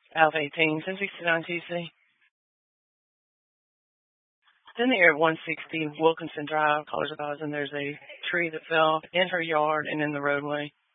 South 18, 1069 TC. In the area of 160 Wilkinson Drive, College of Oz, and there's a tree that fell in her yard and in the roadway.